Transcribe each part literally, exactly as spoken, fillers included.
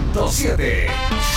punto siete.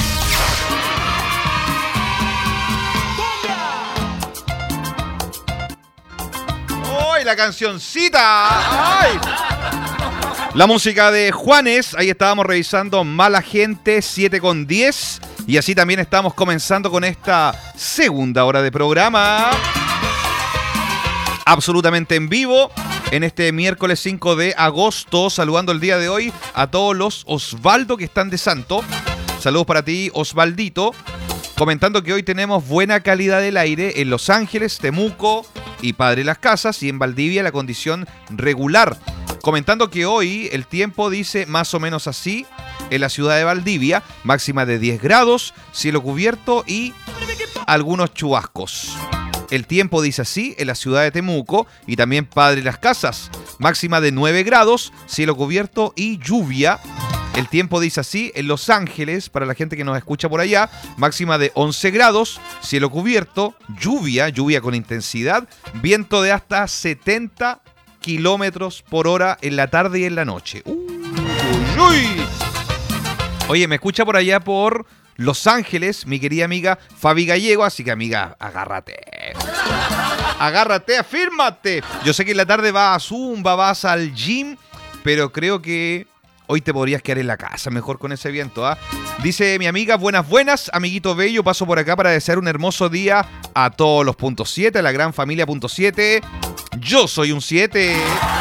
¡Ay, la cancioncita! ¡Ay! La música de Juanes, ahí estábamos revisando Mala Gente siete con diez. Y así también estamos comenzando con esta segunda hora de programa. Absolutamente en vivo, en este miércoles cinco de agosto, saludando el día de hoy a todos los Osvaldo que están de santo. Saludos para ti, Osvaldito. Comentando que hoy tenemos buena calidad del aire en Los Ángeles, Temuco y Padre Las Casas, y en Valdivia la condición regular. Comentando que hoy el tiempo dice más o menos así en la ciudad de Valdivia, máxima de diez grados, cielo cubierto y algunos chubascos. El tiempo dice así en la ciudad de Temuco y también Padre Las Casas, máxima de nueve grados, cielo cubierto y lluvia. El tiempo dice así en Los Ángeles, para la gente que nos escucha por allá, máxima de once grados, cielo cubierto, lluvia, lluvia con intensidad, viento de hasta setenta kilómetros por hora en la tarde y en la noche. Uy, uy, uy. Oye, me escucha por allá por Los Ángeles mi querida amiga Fabi Gallego, así que amiga, agárrate. Agárrate, afírmate. Yo sé que en la tarde vas a Zumba, vas al gym, pero creo que hoy te podrías quedar en la casa mejor con ese viento, ¿ah? Dice mi amiga, buenas, buenas, amiguito bello, paso por acá para desear un hermoso día a todos los punto siete, a la gran familia punto siete. Yo soy un siete.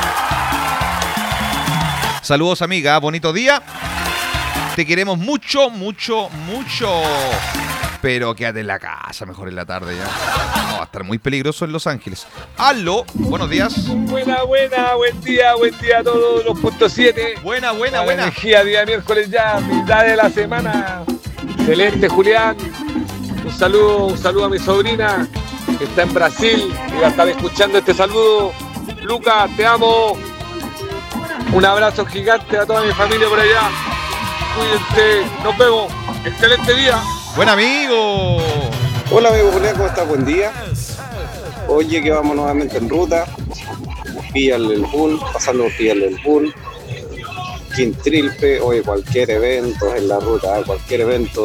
Saludos, amiga, bonito día. Te queremos mucho, mucho, mucho. Pero quédate en la casa mejor en la tarde ya. No, va a estar muy peligroso en Los Ángeles. Aló, buenos días. Buena, buena, buen día, buen día a todos los punto siete. Buena, buena, la buena. Energía, día miércoles ya, mitad de la semana. Excelente, Julián. Un saludo, un saludo a mi sobrina que está en Brasil y va a estar escuchando este saludo. Lucas, te amo. Un abrazo gigante a toda mi familia por allá. Cuídense, nos vemos. Excelente día. Buen amigo. Hola amigo Julián, ¿cómo estás? Buen día. Oye, que vamos nuevamente en ruta. Píllale el bull, pasando por Píllale el bull. Quintrilpe, oye, cualquier evento en la ruta, cualquier evento.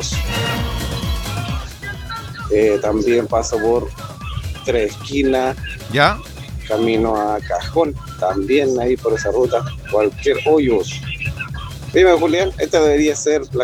Eh, también paso por Tres Esquinas. ¿Ya? Camino a Cajón, también ahí por esa ruta. Cualquier hoyos. Dime Julián, esta debería ser la